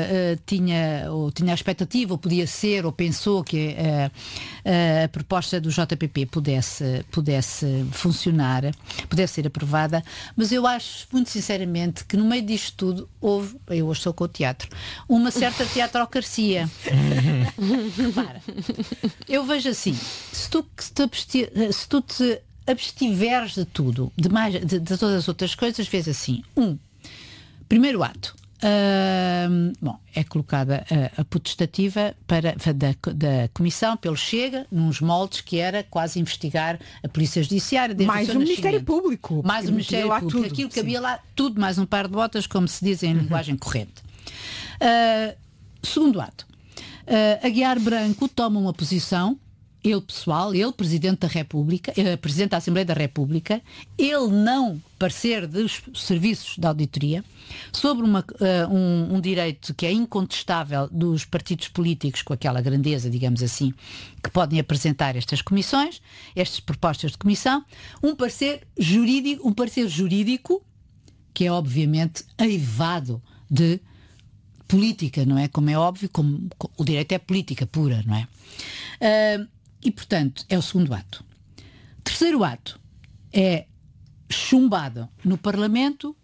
tinha a expectativa, ou podia ser, ou pensou que a proposta do JPP pudesse funcionar, pudesse ser aprovada, mas eu acho, muito sinceramente, que no meio disto tudo houve, eu hoje estou com o teatro, uma certa teatrocracia. Repara, eu vejo assim, se tu te abstiveres de tudo, de todas as outras coisas, vês assim, primeiro ato, é colocada a potestativa da Comissão pelo Chega, nos moldes que era quase investigar a Polícia Judiciária. Mais o Ministério Público. Mais o Ministério Público. Tudo, aquilo que havia lá, tudo mais um par de botas, como se diz em linguagem corrente. Segundo ato, Aguiar Branco toma uma posição, ele pessoal, ele Presidente da República, Presidente da Assembleia da República, ele não parecer dos serviços de auditoria, sobre um direito que é incontestável dos partidos políticos com aquela grandeza, digamos assim, que podem apresentar estas comissões, estas propostas de comissão, um parecer jurídico, que é obviamente aivado de política, não é? Como é óbvio, como o direito é política pura, não é? E, portanto, é o segundo ato. Terceiro ato é chumbado no Parlamento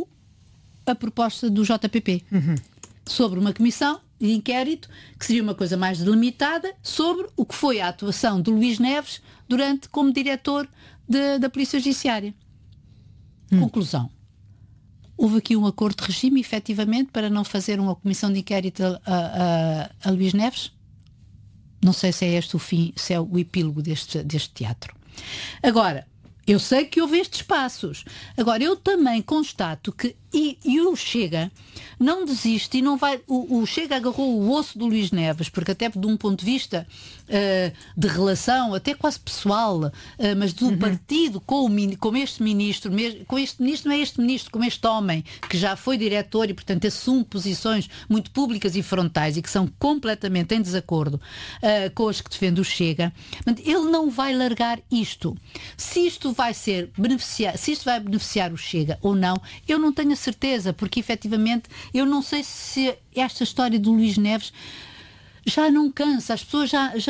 a proposta do JPP sobre uma comissão de inquérito que seria uma coisa mais delimitada sobre o que foi a atuação de Luís Neves como diretor da Polícia Judiciária. Conclusão. Houve aqui um acordo de regime, efetivamente, para não fazer uma comissão de inquérito a Luís Neves? Não sei se é este o fim, se é o epílogo deste teatro. Agora, eu sei que houve estes passos. Agora, eu também constato que e o Chega não desiste e não vai... O Chega agarrou o osso do Luís Neves, porque até de um ponto de vista de relação, até quase pessoal, mas do partido com este ministro, não é este ministro, com este homem, que já foi diretor e, portanto, assume posições muito públicas e frontais e que são completamente em desacordo com as que defende o Chega. Ele não vai largar isto. Se isto vai beneficiar o Chega ou não, eu não tenho a certeza, porque efetivamente eu não sei se esta história do Luís Neves já não cansa, as pessoas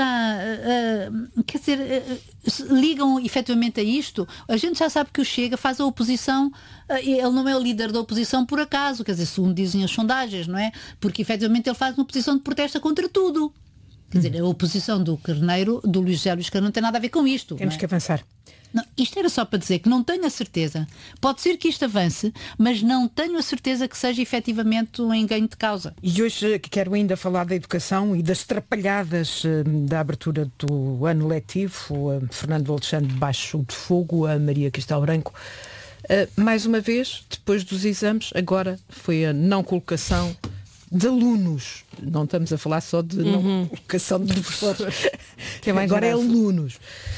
quer dizer, ligam efetivamente a isto. A gente já sabe que o Chega faz a oposição, ele não é o líder da oposição por acaso, quer dizer, segundo dizem as sondagens, não é? Porque efetivamente ele faz uma oposição de protesto contra tudo. Quer dizer, a oposição do Luís José Luís Carneiro não tem nada a ver com isto. Temos que avançar. Não, isto era só para dizer que não tenho a certeza. Pode ser que isto avance, mas não tenho a certeza que seja efetivamente um ganho de causa. E hoje quero ainda falar da educação e das trapalhadas da abertura do ano letivo. Fernando Alexandre baixo de fogo, a Maria Cristal Branco. Mais uma vez, depois dos exames, agora foi a não colocação de alunos. Não estamos a falar só de não colocação de professores. Que é mais agora grave. É alunos.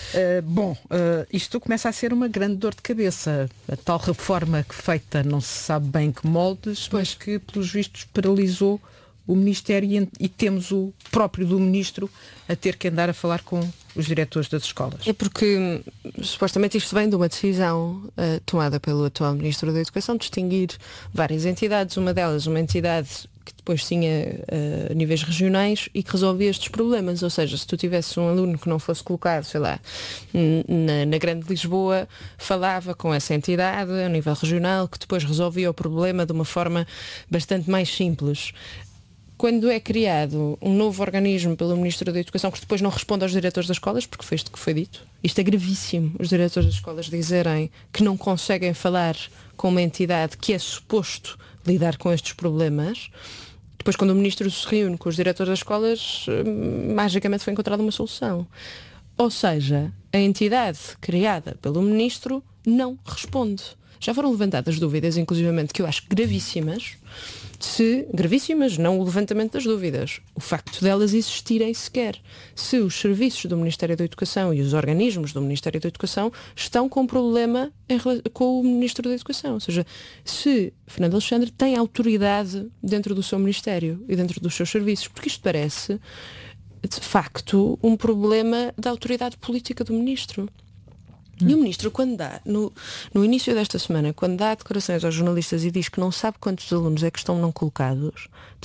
Isto começa a ser uma grande dor de cabeça. A tal reforma que feita não se sabe bem que moldes, mas que, pelos vistos, paralisou o Ministério e temos o próprio do Ministro a ter que andar a falar com os diretores das escolas. É porque, supostamente, isto vem de uma decisão tomada pelo atual Ministro da Educação, distinguir várias entidades, uma delas uma entidade que depois tinha níveis regionais e que resolvia estes problemas. Ou seja, se tu tivesse um aluno que não fosse colocado, sei lá, na Grande Lisboa, falava com essa entidade a nível regional, que depois resolvia o problema de uma forma bastante mais simples. Quando é criado um novo organismo pelo Ministro da Educação que depois não responde aos diretores das escolas, porque foi isto que foi dito, isto é gravíssimo, os diretores das escolas dizerem que não conseguem falar com uma entidade que é suposto lidar com estes problemas. Depois, quando o Ministro se reúne com os diretores das escolas, magicamente foi encontrada uma solução. Ou seja, a entidade criada pelo Ministro não responde. Já foram levantadas dúvidas, inclusivamente, que eu acho gravíssimas, não o levantamento das dúvidas, o facto delas existirem sequer. Se os serviços do Ministério da Educação e os organismos do Ministério da Educação estão com problema com o Ministro da Educação. Ou seja, se Fernando Alexandre tem autoridade dentro do seu Ministério e dentro dos seus serviços, porque isto parece, de facto, um problema da autoridade política do Ministro. E o Ministro, quando dá, no início desta semana, quando dá declarações aos jornalistas e diz que não sabe quantos alunos é que estão não colocados,